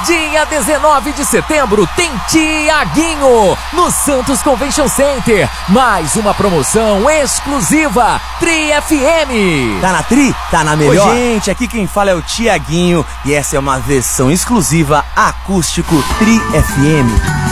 Dia 19 de setembro tem Tiaguinho no Santos Convention Center. Mais uma promoção exclusiva Tri FM. Tá na Tri? Tá na melhor? Oi, gente, aqui quem fala é o Tiaguinho e essa é uma versão exclusiva acústico Tri FM.